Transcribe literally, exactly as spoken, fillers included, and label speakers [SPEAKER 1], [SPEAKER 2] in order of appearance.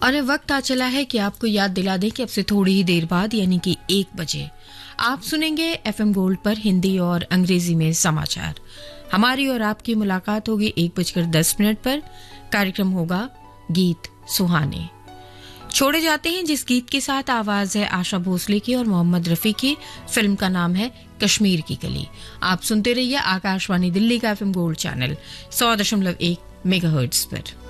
[SPEAKER 1] और वक्त आ चला है कि आपको याद दिला दें कि अब से थोड़ी ही देर बाद यानी कि एक बजे आप सुनेंगे एफएम गोल्ड पर हिंदी और अंग्रेजी में समाचार। हमारी और आपकी मुलाकात होगी एक बजकर दस मिनट पर। कार्यक्रम होगा गीत सुहाने। छोड़े जाते हैं जिस गीत के साथ, आवाज है आशा भोसले की और मोहम्मद रफी की। फिल्म का नाम है कश्मीर की कली। आप सुनते रहिए आकाशवाणी दिल्ली का एफएम गोल्ड चैनल सौ दशमलव एक मेगाहर्ट्ज पर।